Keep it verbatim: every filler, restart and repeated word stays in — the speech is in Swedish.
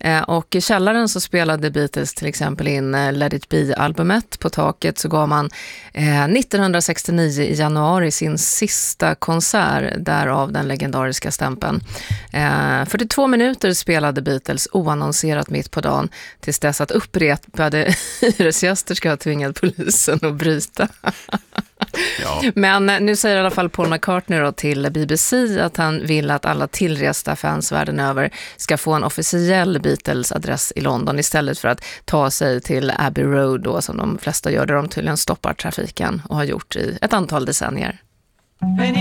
Eh, och i källaren så spelade Beatles till exempel in eh, Let It Be-albumet. På taket så gav man eh, nittonhundrasextionio i januari sin sista konsert, därav den legendariska stämpeln. Eh, fyrtiotvå minuter spelade Beatles oannonserat mitt på dagen tills dess att upprepade hyresgäster ska ha tvingat polisen att bryta. Ja. Men nu säger i alla fall Paul McCartney då till B B C att han vill att alla tillresta fans världen över ska få en officiell Beatles-adress i London istället för att ta sig till Abbey Road då, som de flesta gör, där de tydligen stoppar trafiken och har gjort i ett antal decennier.